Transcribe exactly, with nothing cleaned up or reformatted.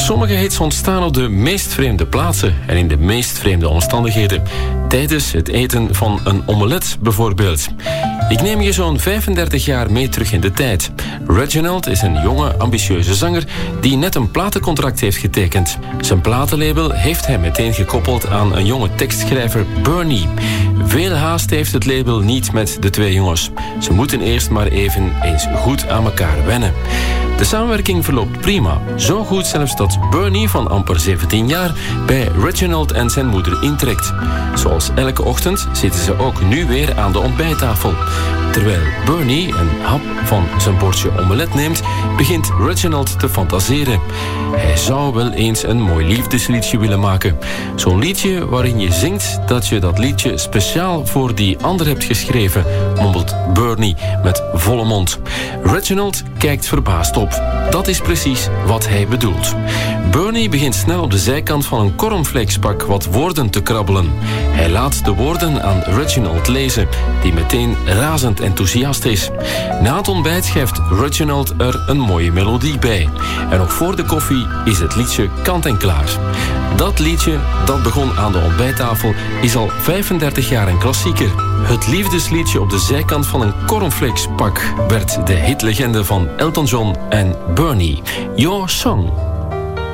Sommige hits ontstaan op de meest vreemde plaatsen en in de meest vreemde omstandigheden. Tijdens het eten van een omelet bijvoorbeeld. Ik neem je zo'n vijfendertig jaar mee terug in de tijd. Reginald is een jonge, ambitieuze zanger die net een platencontract heeft getekend. Zijn platenlabel heeft hij meteen gekoppeld aan een jonge tekstschrijver, Bernie. Veel haast heeft het label niet met de twee jongens. Ze moeten eerst maar even eens goed aan elkaar wennen. De samenwerking verloopt prima. Zo goed zelfs dat Bernie van amper zeventien jaar bij Reginald en zijn moeder intrekt. Zoals elke ochtend zitten ze ook nu weer aan de ontbijttafel. Terwijl Bernie een hap van zijn bordje omelet neemt, begint Reginald te fantaseren. Hij zou wel eens een mooi liefdesliedje willen maken. Zo'n liedje waarin je zingt dat je dat liedje speciaal voor die ander hebt geschreven, mompelt Bernie met volle mond. Reginald kijkt verbaasd op. Dat is precies wat hij bedoelt. Bernie begint snel op de zijkant van een cornflakespak wat woorden te krabbelen. Hij laat de woorden aan Reginald lezen, die meteen razend enthousiast is. Na het ontbijt schrijft Reginald er een mooie melodie bij. En nog voor de koffie is het liedje kant en klaar. Dat liedje, dat begon aan de ontbijttafel, is al vijfendertig jaar een klassieker. Het liefdesliedje op de zijkant van een cornflakespak werd de hitlegende van Elton John en Bernie. Your Song.